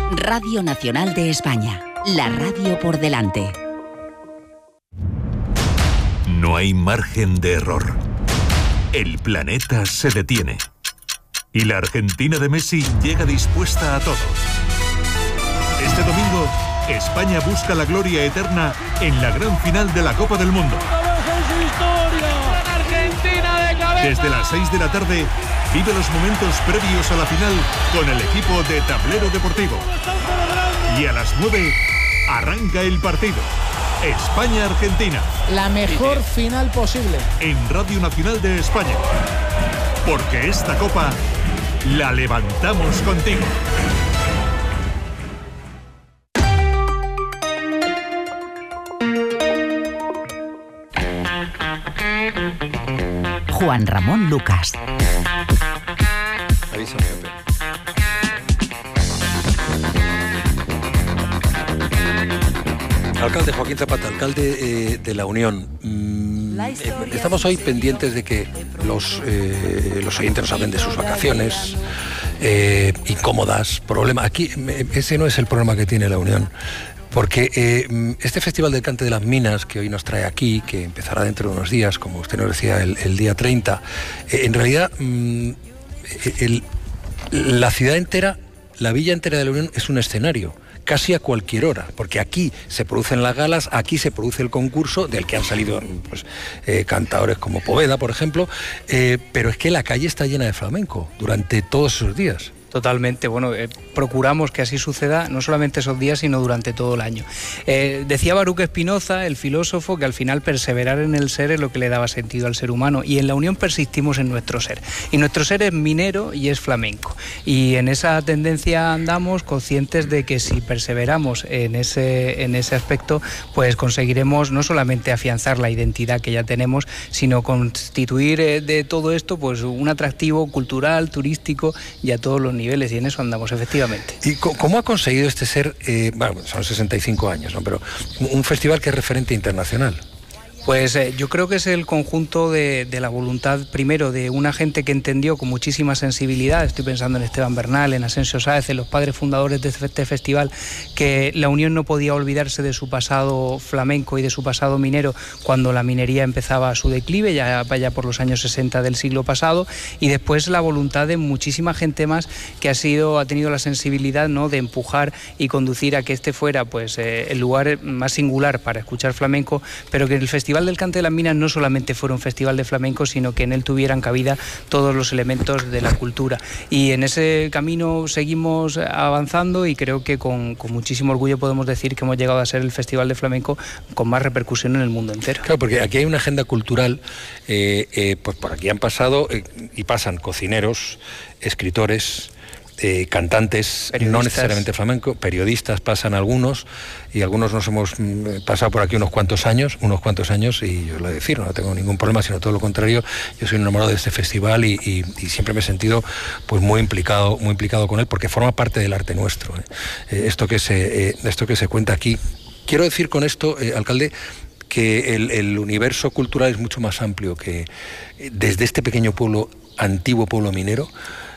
Radio Nacional de España, la radio por delante. No hay margen de error. El planeta se detiene. Y la Argentina de Messi llega dispuesta a todo. Este domingo, España busca la gloria eterna en la gran final de la Copa del Mundo. Desde las 6 de la tarde, vive los momentos previos a la final con el equipo de Tablero Deportivo. Y a las 9, arranca el partido. España-Argentina. La mejor final posible. En Radio Nacional de España. Porque esta copa la levantamos contigo. Juan Ramón Lucas. Avísame, Pepe. Alcalde Joaquín Zapata, alcalde de La Unión. Estamos hoy pendientes de que los oyentes nos hablen de sus vacaciones, incómodas, problemas. Aquí ese no es el problema que tiene La Unión. Porque este Festival del Cante de las Minas que hoy nos trae aquí, que empezará dentro de unos días, como usted nos decía, el día 30, en realidad la ciudad entera, la villa entera de La Unión es un escenario, casi a cualquier hora, porque aquí se producen las galas, aquí se produce el concurso, del que han salido pues, cantadores como Poveda, por ejemplo, pero es que la calle está llena de flamenco durante todos esos días. Totalmente, bueno, procuramos que así suceda no solamente esos días, sino durante todo el año. Decía Baruch Spinoza, el filósofo, que al final perseverar en el ser es lo que le daba sentido al ser humano, y en La Unión persistimos en nuestro ser. Y nuestro ser es minero y es flamenco. Y en esa tendencia andamos conscientes de que si perseveramos en ese aspecto, pues conseguiremos no solamente afianzar la identidad que ya tenemos, sino constituir de todo esto pues un atractivo cultural, turístico y a todos los niveles, y en eso andamos efectivamente. ¿Y cómo ha conseguido este ser, bueno, son 65 años, ¿no? Pero un festival que es referente internacional? Pues yo creo que es el conjunto de la voluntad, primero, de una gente que entendió con muchísima sensibilidad, estoy pensando en Esteban Bernal, en Asensio Sáez, en los padres fundadores de este festival, que La Unión no podía olvidarse de su pasado flamenco y de su pasado minero cuando la minería empezaba su declive, ya por los años 60 del siglo pasado, y después la voluntad de muchísima gente más que ha tenido la sensibilidad, ¿no?, de empujar y conducir a que este fuera pues el lugar más singular para escuchar flamenco, pero que el Festival del Cante de las Minas no solamente fuera un festival de flamenco, sino que en él tuvieran cabida todos los elementos de la cultura. Y en ese camino seguimos avanzando, y creo que con muchísimo orgullo podemos decir que hemos llegado a ser el festival de flamenco con más repercusión en el mundo entero. Claro, porque aquí hay una agenda cultural, pues por aquí han pasado y pasan cocineros, escritores, cantantes, no necesariamente flamenco, periodistas pasan algunos, y algunos nos hemos pasado por aquí unos cuantos años, y yo lo he de decir, no tengo ningún problema, sino todo lo contrario. Yo soy un enamorado de este festival y siempre me he sentido pues muy implicado con él, porque forma parte del arte nuestro, esto que se cuenta aquí. Quiero decir con esto, alcalde, que el universo cultural es mucho más amplio que desde este pequeño pueblo, antiguo pueblo minero.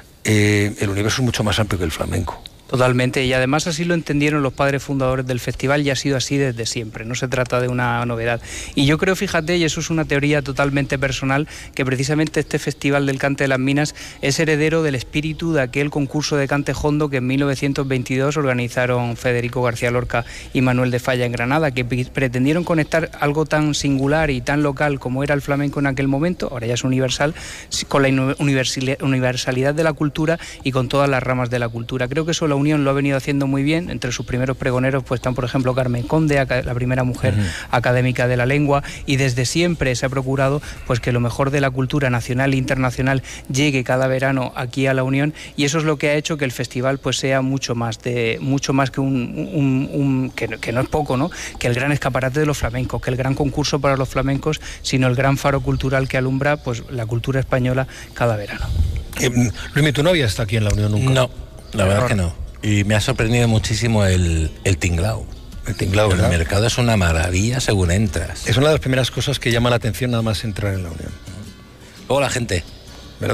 El universo es mucho más amplio que el flamenco. Totalmente, y además así lo entendieron los padres fundadores del festival, y ha sido así desde siempre, no se trata de una novedad. Y yo creo, fíjate, y eso es una teoría totalmente personal, que precisamente este Festival del Cante de las Minas es heredero del espíritu de aquel concurso de cante jondo que en 1922 organizaron Federico García Lorca y Manuel de Falla en Granada, que pretendieron conectar algo tan singular y tan local como era el flamenco en aquel momento, ahora ya es universal, con la universalidad de la cultura y con todas las ramas de la cultura. Creo que eso La Unión lo ha venido haciendo muy bien. Entre sus primeros pregoneros pues están, por ejemplo, Carmen Conde, la primera mujer académica de la lengua, y desde siempre se ha procurado pues que lo mejor de la cultura nacional e internacional llegue cada verano aquí a La Unión, y eso es lo que ha hecho que el festival pues sea mucho más que que no es poco, ¿no?, que el gran escaparate de los flamencos, que el gran concurso para los flamencos, sino el gran faro cultural que alumbra pues la cultura española cada verano. Luis, ¿tu novia está aquí en La Unión nunca? No, la verdad es que no. Y me ha sorprendido muchísimo el tinglao. El tinglao, ¿verdad? El mercado es una maravilla según entras. Es una de las primeras cosas que llama la atención nada más entrar en La Unión. Luego la gente. ¿Verdad?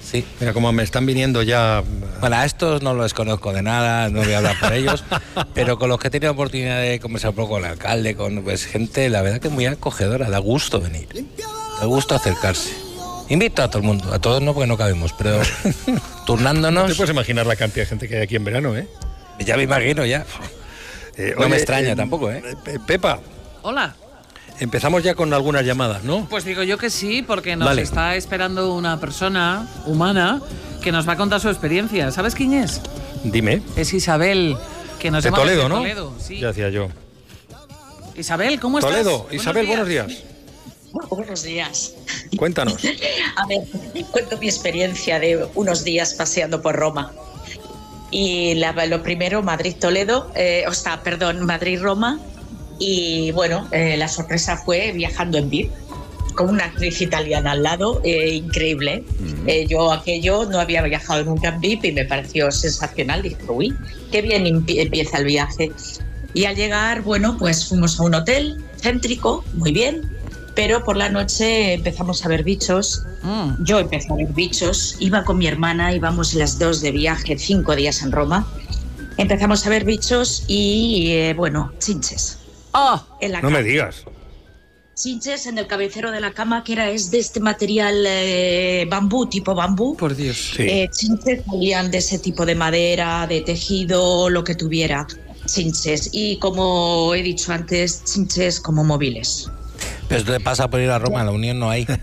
Sí. Mira cómo me están viniendo ya... Bueno, a estos no los conozco de nada, no voy a hablar por ellos, pero con los que he tenido oportunidad de conversar un poco con el alcalde, con gente, la verdad que es muy acogedora, da gusto venir, da gusto acercarse. Invito a todo el mundo, a todos no porque no cabemos, pero turnándonos... No te puedes imaginar la cantidad de gente que hay aquí en verano, ¿eh? Ya me imagino, ya. No me extraña tampoco, ¿eh? Pepa. Hola. Empezamos ya con algunas llamadas, ¿no? Pues digo yo que sí, porque nos está esperando una persona humana que nos va a contar su experiencia. ¿Sabes quién es? Dime. Es Isabel, que nos llama Toledo, desde ¿no? Toledo, sí. Ya decía yo. Isabel, ¿cómo estás? Toledo, Isabel, buenos días. Buenos días. Cuéntanos. A ver, cuento mi experiencia de unos días paseando por Roma. Y lo primero, Madrid-Toledo, Madrid-Roma. Y bueno, la sorpresa fue viajando en VIP, con una actriz italiana al lado, increíble. Yo aquello no había viajado nunca en VIP y me pareció sensacional. Dije, uy, qué bien empieza el viaje. Y al llegar, bueno, pues fuimos a un hotel céntrico, muy bien, pero por la noche empezamos a ver bichos. Yo empecé a ver bichos, iba con mi hermana, íbamos las dos de viaje, 5 días en Roma. Empezamos a ver bichos y, chinches. No me digas. Chinches en el cabecero de la cama, es de este material bambú, tipo bambú. Por Dios. Sí. Chinches salían de ese tipo de madera, de tejido, lo que tuviera. Chinches. Y como he dicho antes, chinches como móviles. Pero esto te pasa por ir a Roma, en la Unión no hay.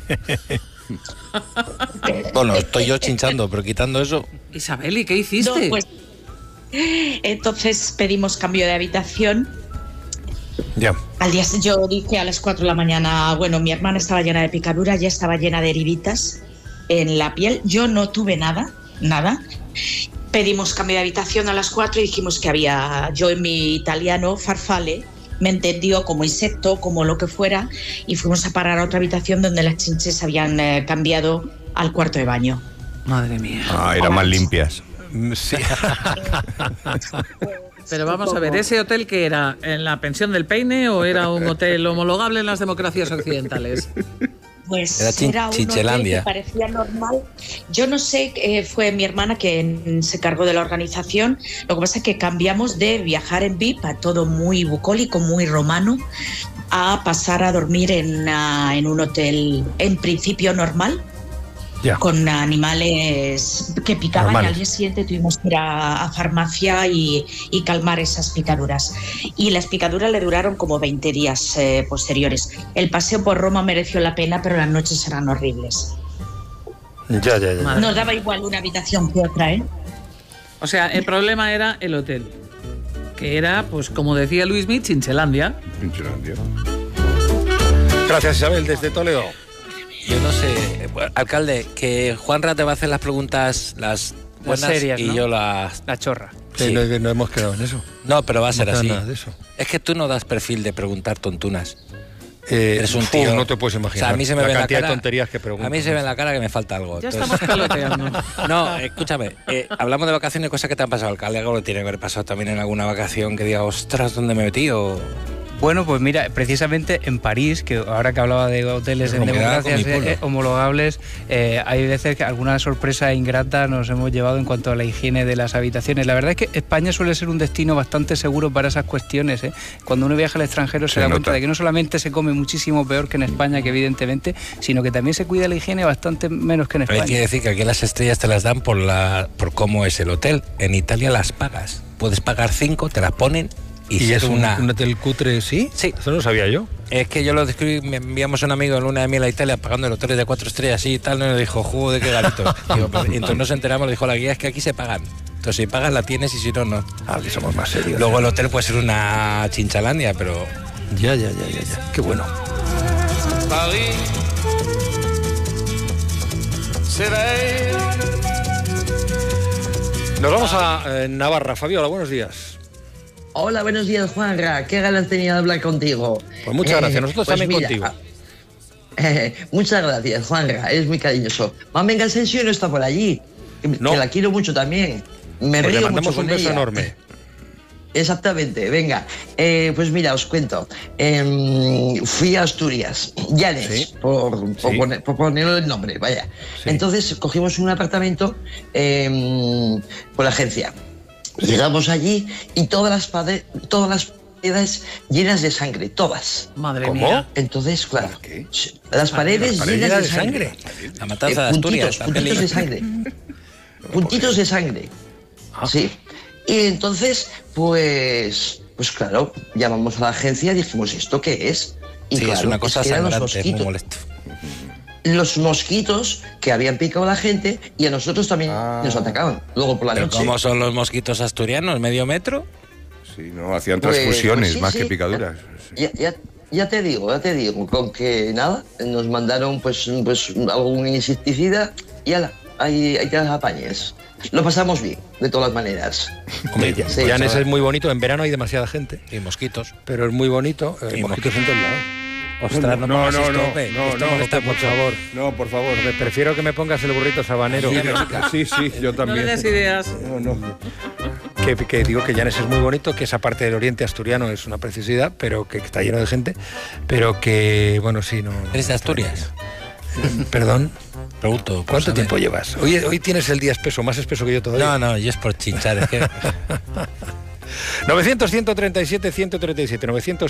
Bueno, estoy yo chinchando, pero quitando eso... Isabel, ¿y qué hiciste? No, pues, entonces pedimos cambio de habitación. Ya. Yo dije a las 4 de la mañana, mi hermana estaba llena de picaduras, ya estaba llena de heriditas en la piel. Yo no tuve nada. Pedimos cambio de habitación a las 4 y dijimos que había, yo en mi italiano, farfalle, me entendió como insecto, como lo que fuera, y fuimos a parar a otra habitación donde las chinches habían cambiado al cuarto de baño. Madre mía. Eran más limpias. Sí. Pero vamos a ver, ¿ese hotel qué era? ¿En la pensión del Peine o era un hotel homologable en las democracias occidentales? Pues era un hotel que parecía normal. Yo no sé, fue mi hermana que se cargó de la organización. Lo que pasa es que cambiamos de viajar en VIP a todo muy bucólico, muy romano, a pasar a dormir en un hotel en principio normal. Ya. Con animales que picaban. Normales. Y al día siguiente tuvimos que ir a farmacia y calmar esas picaduras. Y las picaduras le duraron como 20 días posteriores. El paseo por Roma mereció la pena, pero las noches eran horribles. Ya. Nos daba igual una habitación que otra, ¿eh? O sea, el problema era el hotel, que era, pues como decía Luismi, Chinchelandia. Gracias, Isabel, desde Toledo. Yo no sé, alcalde, que Juanra te va a hacer las preguntas, las buenas serias, y ¿no? yo La chorra. Sí. No hemos quedado en eso. No, pero va a ser así. Nada de eso. Es que tú no das perfil de preguntar tontunas. Eres un tío. No te puedes imaginar. O sea, a mí se me ve cantidad la cara, de tonterías que preguntas. A mí se me ve en la cara que me falta algo. Ya estamos peloteando. No, escúchame, hablamos de vacaciones, cosas que te han pasado, alcalde. Algo le tiene que haber pasado también en alguna vacación que diga, ostras, ¿dónde me he metido? Bueno, pues mira, precisamente en París, que ahora que hablaba de hoteles en democracias homologables, hay veces que alguna sorpresa ingrata nos hemos llevado en cuanto a la higiene de las habitaciones. La verdad es que España suele ser un destino bastante seguro para esas cuestiones, ¿eh? Cuando uno viaja al extranjero se da cuenta de que no solamente se come muchísimo peor que en España, que evidentemente, sino que también se cuida la higiene bastante menos que en España. Hay que decir que aquí las estrellas te las dan por cómo es el hotel. En Italia las pagas. Puedes pagar 5, te las ponen. ¿Y es un hotel cutre, sí? Sí. Eso no lo sabía yo. Es que yo lo describí, me enviamos a un amigo en luna de miel a Italia pagando el hotel de 4 estrellas y tal, y nos dijo, de qué garito. Y entonces nos enteramos, dijo la guía, es que aquí se pagan. Entonces si pagas la tienes y si no, no. Aquí somos más serios. Luego el hotel puede ser una chinchalandia, pero... Ya. Qué bueno. Nos vamos a Navarra. Fabiola, buenos días. Hola, buenos días, Juanra. Qué ganas tenía de hablar contigo. Pues muchas gracias. Nosotros pues también mira, contigo. Muchas gracias, Juanra. Eres muy cariñoso. Mamenga Asensio no está por allí. No. Que la quiero mucho también. Me pues río le mandamos mucho con un beso ella. enorme. Exactamente, venga. Pues mira, os cuento. Fui a Asturias, Llanes, Sí. por ponerlo el nombre, vaya. Sí. Entonces cogimos un apartamento por la agencia. Llegamos allí y todas las paredes llenas de sangre, todas. Madre ¿Cómo? mía. Entonces, claro, ¿Qué? las paredes llenas de sangre. La matanza de Asturias. Puntitos de sangre. Puntitos de sangre. Sí. Y entonces, pues claro, llamamos a la agencia y dijimos, ¿esto qué es? Y Sí, claro, es una cosa que eran los sangrante, es muy mosquitos. molesto. Los mosquitos que habían picado a la gente y a nosotros también nos atacaban. Luego por la ¿Pero noche. cómo son los mosquitos asturianos? ¿Medio metro? Sí, no, hacían Pues transfusiones sí, más sí. que picaduras. Sí. Ya te digo, con que nada, nos mandaron pues algún insecticida y ala, ahí te las apañes. Lo pasamos bien, de todas maneras. Hombre, Sí, Llanes sí. es muy bonito, en verano hay demasiada gente, Y mosquitos. pero es muy bonito. Y Mosquitos en todos lados. Ostras, no pongas esto, hombre. Esto molesta por mucho. favor. No, por favor. Prefiero que me pongas el burrito sabanero. Sí, yo No también. le des ideas. No. Que digo que Llanes es muy bonito, que esa parte del oriente asturiano es una preciosidad, pero que está lleno de gente, pero que, bueno, sí, no... ¿Eres de Asturias? Perdón, Pregunto. por ¿cuánto saber. tiempo llevas? Hoy tienes el día espeso, más espeso que yo todavía. No, yo es por chinchar, es que... 900-137-137,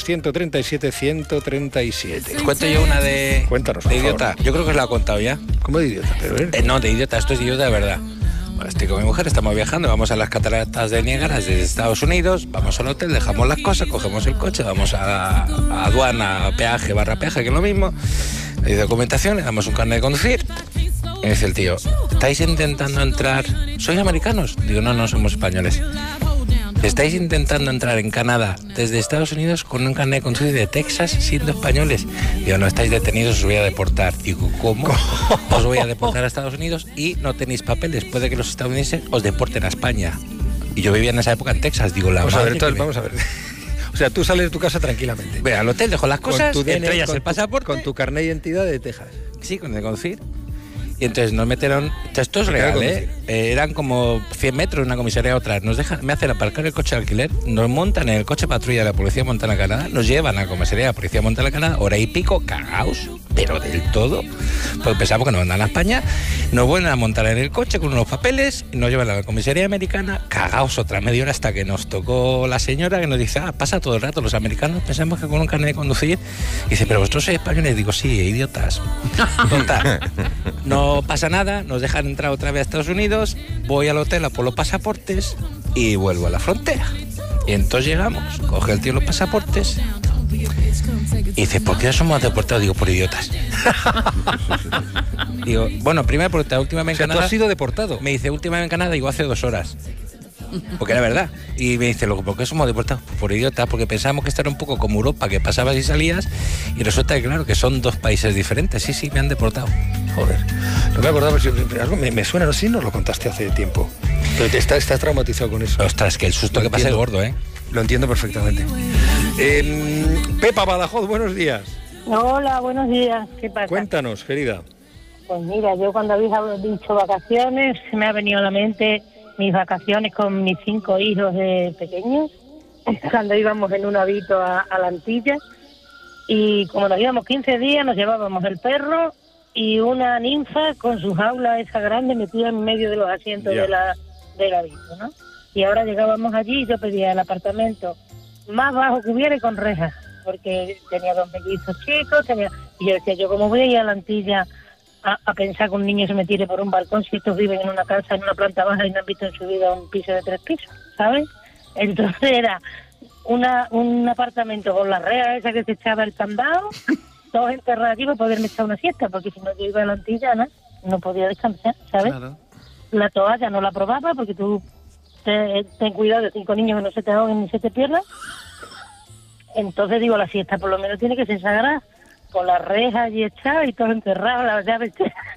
900-137-137. Os cuento yo una de... Cuéntanos, de por idiota. favor. Yo creo que os la he contado ya. ¿Cómo de idiota? Pero, No, de idiota, esto es de idiota de verdad. Bueno, estoy con mi mujer, estamos viajando, vamos a las cataratas de Niágara desde Estados Unidos, vamos al hotel, dejamos las cosas, cogemos el coche, vamos a aduana, peaje, barra peaje, que es lo mismo, hay documentación, le damos un carnet de conducir, y dice el tío, ¿estáis intentando entrar? ¿Sois americanos? Digo, no somos españoles. ¿Estáis intentando entrar en Canadá desde Estados Unidos con un carnet de conducir de Texas siendo españoles? Digo, no estáis detenidos, os voy a deportar. Digo, ¿cómo? Os voy a deportar a Estados Unidos y no tenéis papeles. Puede que los estadounidenses os deporten a España. Y yo vivía en esa época en Texas. Digo, vamos a ver, madre que me- vamos a ver. O sea, tú sales de tu casa tranquilamente. Ve al hotel, dejo las cosas, Con tu DNI, entre ellas con el tu- pasaporte. Con tu carnet de identidad de Texas. Sí, con el conducir. Y entonces nos metieron... Esto es Carnet real, de ¿eh? Eran como 100 metros de una comisaría a otra. Me hacen aparcar el coche de alquiler, nos montan en el coche patrulla de la Policía Montana Canadá, nos llevan a la comisaría de la Policía Montana Canadá, hora y pico, cagaos, pero del todo. Porque pensamos que nos mandan a España, nos vuelven a montar en el coche con unos papeles, nos llevan a la comisaría americana, cagaos otra media hora hasta que nos tocó la señora que nos dice, pasa todo el rato, los americanos pensamos que con un carnet de conducir. Y dice, pero vosotros sois españoles. Digo, sí, idiotas. Total. No pasa nada, nos dejan entrar otra vez a Estados Unidos, voy al hotel a por los pasaportes y vuelvo a la frontera. Y entonces llegamos, coge el tío los pasaportes y dice, ¿por qué somos deportados? Digo, por idiotas. Digo, bueno, primero porque la última vez O sea, en tú Canadá... has sido deportado. Me dice, última vez en Canadá, digo, hace 2 horas. Porque era verdad. Y me dice, ¿por qué somos deportados? Pues por idiotas, porque pensábamos que esto era un poco como Europa, que pasabas y salías, y resulta que, claro, que son 2 países diferentes. Sí, me han deportado. Joder, no me acordaba, pero algo me suena, no sé si nos lo contaste hace tiempo. Pero estás traumatizado con eso. Ostras, que el susto que pasa es gordo, ¿eh? Lo entiendo perfectamente. Pepa Badajoz, buenos días. Hola, buenos días. ¿Qué pasa? Cuéntanos, querida. Pues mira, yo cuando habéis dicho vacaciones, se me ha venido a la mente mis vacaciones con mis 5 hijos de pequeños, cuando íbamos en un avito a la Antilla, y como nos íbamos 15 días, nos llevábamos el perro y una ninfa con su jaula esa grande metida en medio de los asientos del avito, ¿no? Y ahora llegábamos allí y yo pedía el apartamento más bajo que hubiera y con rejas, porque tenía 2 mellizos chicos, y yo decía, yo como voy a ir a la Antilla a pensar que un niño se me tire por un balcón si estos viven en una casa, en una planta baja y no han visto en su vida un piso de 3 pisos, ¿sabes? Entonces era un apartamento con la rea esa que se echaba el candado, todos enterrados aquí para poderme echar una siesta, porque si no yo iba a la Antilla, no podía descansar, ¿sabes? Claro. La toalla no la probaba porque tú ten cuidado de 5 niños que no se te ahoguen ni se te pierdan. Entonces digo, la siesta por lo menos tiene que ser sagrada, con las rejas allí echadas y todo enterrado, las llaves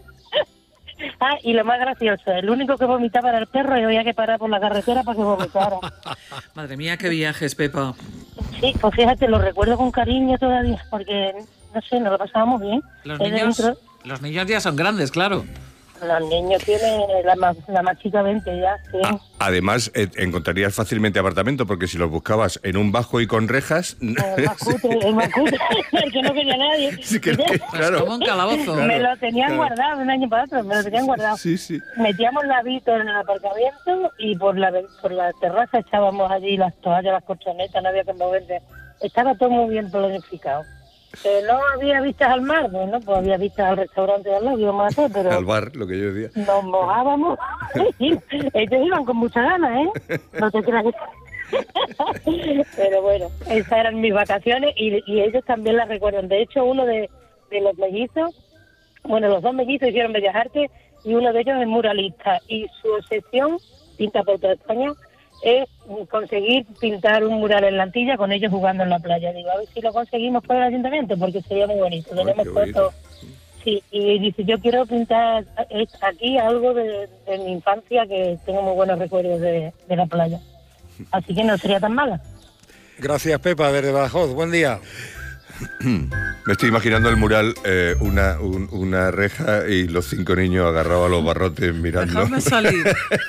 y lo más gracioso, el único que vomitaba era el perro y había que parar por la carretera para que vomitara. Madre mía, qué viajes, Pepa. Sí, pues fíjate, lo recuerdo con cariño todavía, porque, no sé, nos lo pasábamos bien. Los niños ya son grandes, claro. Los niños tienen, la más chica 20 ya, sí. Además, encontrarías fácilmente apartamento, porque si los buscabas en un bajo y con rejas... El más cutre, el que no quería nadie. Sí, claro. Como un calabozo. Me lo tenían guardado de un año para otro, me lo tenían guardado. Sí, sí. Metíamos la Vito en el aparcamiento y por la terraza echábamos allí las toallas, las colchonetas, no había que moverse. Estaba todo muy bien planificado. No había vistas al mar, bueno, pues había vistas al restaurante de al lado, íbamos a hacer, pero... Al bar, lo que yo decía. Nos mojábamos. Ellos iban con muchas ganas, ¿eh? No te creas que... Pero bueno, esas eran mis vacaciones y ellos también las recuerdan. De hecho, uno de los mellizos, bueno, los dos mellizos hicieron Bellas Artes y uno de ellos es muralista. Y su obsesión, pinta por toda España, es conseguir pintar un mural en la Antilla con ellos jugando en la playa. Digo, a ver si lo conseguimos por el ayuntamiento, porque sería muy bonito. Tenemos fotos. Sí, y dice, yo quiero pintar aquí algo de mi infancia, que tengo muy buenos recuerdos de la playa. Así que no sería tan mala. Gracias, Pepa, desde Badajoz. Buen día. Me estoy imaginando el mural, una reja y los 5 niños agarrados a los barrotes mirando. Dejadme salir.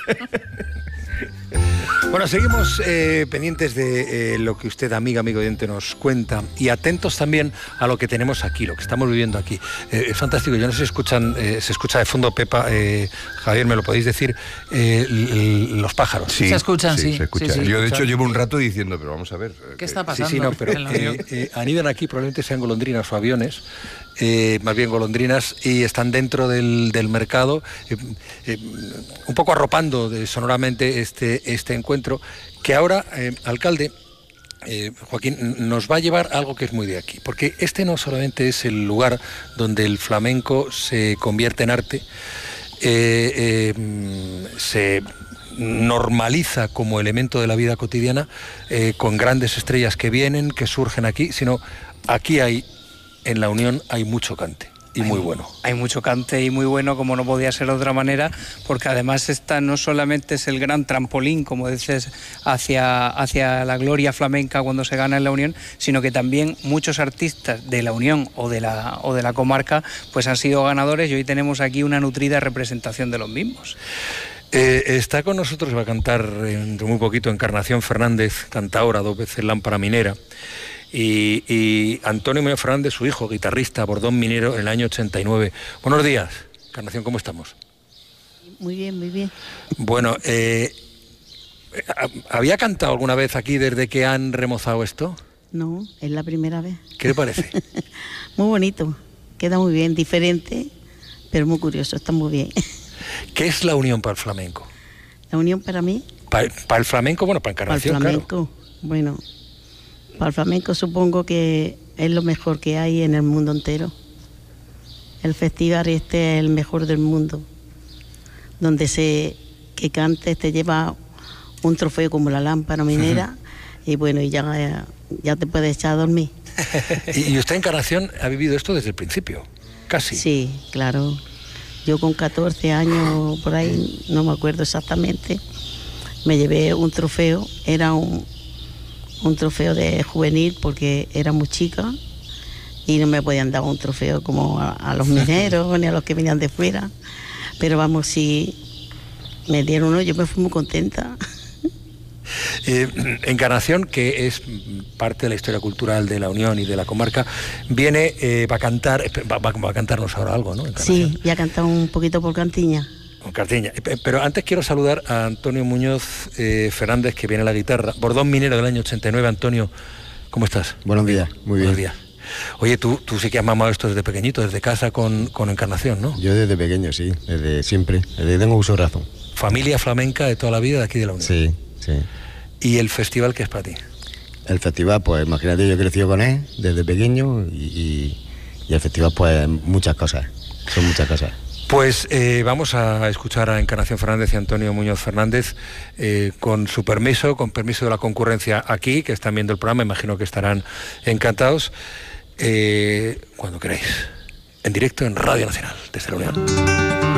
Bueno, seguimos pendientes de lo que usted, amigo oyente, nos cuenta y atentos también a lo que tenemos aquí, lo que estamos viviendo aquí. Es fantástico, yo no sé si se escucha de fondo, Pepa, Javier, me lo podéis decir, los pájaros. Sí, se escuchan, sí. Se escuchan. Sí. Yo, de hecho, llevo un rato diciendo, pero vamos a ver. ¿Qué está pasando? Sí, no, pero anidan aquí, probablemente sean golondrinas o aviones, más bien golondrinas, y están dentro del mercado, un poco arropando sonoramente este encuentro, que ahora, alcalde, Joaquín, nos va a llevar a algo que es muy de aquí, porque este no solamente es el lugar donde el flamenco se convierte en arte, se normaliza como elemento de la vida cotidiana, con grandes estrellas que vienen, que surgen aquí, sino aquí en La Unión hay mucho cante. Y muy bueno. Hay mucho cante y muy bueno, como no podía ser de otra manera, porque además esta no solamente es el gran trampolín, como dices, hacia la gloria flamenca cuando se gana en La Unión, sino que también muchos artistas de La Unión o de la comarca pues han sido ganadores, y hoy tenemos aquí una nutrida representación de los mismos. Está con nosotros, va a cantar dentro muy poquito, Encarnación Fernández, cantaora, 2 veces lámpara minera. Y Antonio Muñoz Fernández, su hijo, guitarrista, bordón minero en el año 89. Buenos días, Encarnación, ¿cómo estamos? Muy bien, muy bien. Bueno, ¿había cantado alguna vez aquí desde que han remozado esto? No, es la primera vez. ¿Qué le parece? Muy bonito, queda muy bien, diferente, pero muy curioso, está muy bien. ¿Qué es La Unión para el flamenco? La Unión para mí... Para el flamenco, bueno, para Encarnación, para el flamenco, claro. Bueno, para el flamenco supongo que es lo mejor que hay en el mundo entero. El festival este es el mejor del mundo, donde que cantes te lleva un trofeo como la lámpara minera, y bueno, y ya te puedes echar a dormir. ¿Y usted, Encarnación, ha vivido esto desde el principio? Casi. Sí, claro. Yo con 14 años, por ahí, no me acuerdo exactamente, me llevé un trofeo, era un trofeo de juvenil porque era muy chica y no me podían dar un trofeo como a los mineros ni a los que venían de fuera, pero vamos, si me dieron uno, yo me fui muy contenta. Encarnación, que es parte de la historia cultural de La Unión y de la comarca, viene, va a cantarnos ahora algo, ¿no? Sí, ya ha cantado un poquito por Cantiña. Con Cartiña. Pero antes quiero saludar a Antonio Muñoz Fernández, que viene a la guitarra. Bordón minero del año 89. Antonio, ¿cómo estás? Buenos días, muy bien. Buenos días. Oye, tú sí que has mamado esto desde pequeñito, desde casa con Encarnación, ¿no? Yo desde pequeño, sí, desde siempre, desde tengo uso de razón. Familia flamenca de toda la vida de aquí de La Unión. Sí, sí. ¿Y el festival qué es para ti? El festival, pues imagínate, yo he crecido con él desde pequeño y el festival, pues muchas cosas, son muchas cosas. Pues vamos a escuchar a Encarnación Fernández y Antonio Muñoz Fernández con su permiso, con permiso de la concurrencia aquí, que están viendo el programa, imagino que estarán encantados. Cuando queráis, en directo en Radio Nacional, desde La Unión.